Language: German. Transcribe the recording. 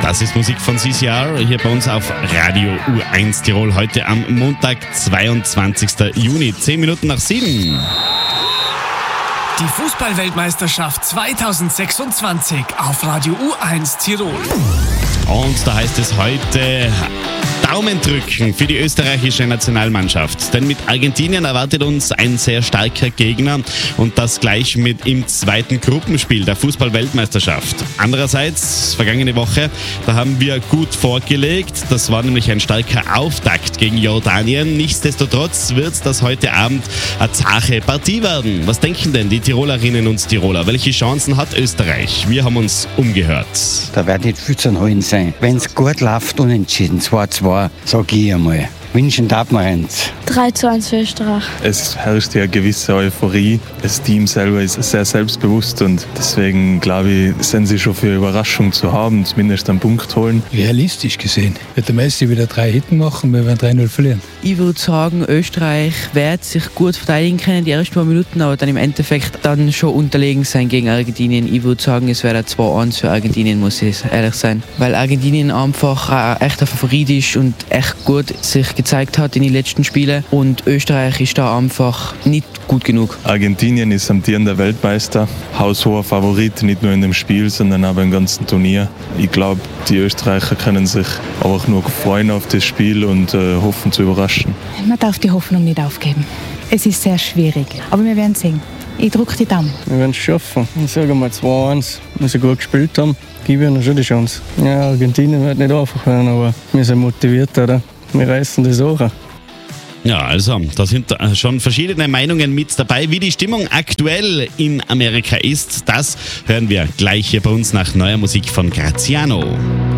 Das ist Musik von CCR hier bei uns auf Radio U1 Tirol. Heute am Montag, 22. Juni, 10 Minuten nach 7. Die Fußball-Weltmeisterschaft 2026 auf Radio U1 Tirol. Und da heißt es heute Daumen drücken für die österreichische Nationalmannschaft. Denn mit Argentinien erwartet uns ein sehr starker Gegner und das gleich mit im zweiten Gruppenspiel der Fußball-Weltmeisterschaft. Andererseits, vergangene Woche, da haben wir gut vorgelegt. Das war nämlich ein starker Auftakt gegen Jordanien. Nichtsdestotrotz wird das heute Abend eine zache Partie werden. Was denken denn die Tirolerinnen und Tiroler? Welche Chancen hat Österreich? Wir haben uns umgehört. Da wird nicht viel zu holen sein. Wenn es gut läuft, unentschieden 2-2, sag ich einmal. Wünschen darf man eins. 3-1 für Österreich. Es herrscht ja eine gewisse Euphorie. Das Team selber ist sehr selbstbewusst und deswegen glaube ich, sind sie schon für eine Überraschung zu haben, zumindest einen Punkt holen. Realistisch gesehen wird der Messi wieder 3 Hitten machen, wir werden 3-0 verlieren. Ich würde sagen, Österreich wird sich gut verteidigen können die ersten paar Minuten, aber dann im Endeffekt dann schon unterlegen sein gegen Argentinien. Ich würde sagen, es wäre 2-1 für Argentinien, muss ich ehrlich sein. Weil Argentinien einfach ein echter Favorit ist und echt gut sich gezeigt hat in den letzten Spielen und Österreich ist da einfach nicht gut genug. Argentinien ist amtierender Weltmeister, haushoher Favorit, nicht nur in dem Spiel, sondern auch im ganzen Turnier. Ich glaube, die Österreicher können sich auch nur freuen auf das Spiel und hoffen zu überraschen. Man darf die Hoffnung nicht aufgeben. Es ist sehr schwierig, aber wir werden sehen. Ich drücke die Daumen. Wir werden es schaffen. Ich sage mal 2-1. Wenn sie gut gespielt haben, gebe ich ihnen schon die Chance. Ja, Argentinien wird nicht einfach werden, aber wir sind motiviert, oder? Wir reißen das auch. Ja, also, da sind schon verschiedene Meinungen mit dabei. Wie die Stimmung aktuell in Amerika ist, das hören wir gleich hier bei uns nach neuer Musik von Graziano.